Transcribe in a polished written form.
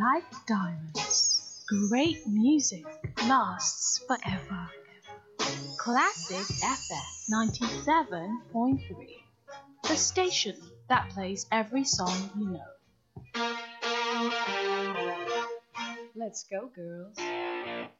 like diamonds. Great music lasts forever. Classic FM 97.3. The station that plays every song you know. Let's go, girls.